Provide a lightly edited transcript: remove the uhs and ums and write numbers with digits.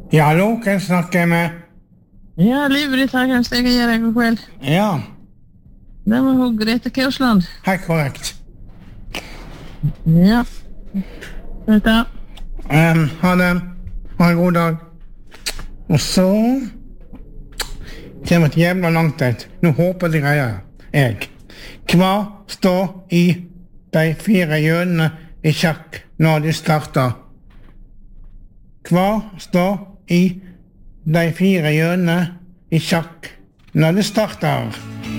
Ja, hallo, hvem snakker jeg med? Ja, Liv-Britt her, kanskje jeg kan gjøre god kveld. Ja, Det var hun Grete Kausland. helt korrekt. Ja. Vet du. Ha det. Ha en god dag. Og så kommer et jævla langt et. Nå håper de greier jeg. Hva står i de 4 hjørnene i sjakk når de starter? Hva står i de 4 hjørnene i sjakk når det starter?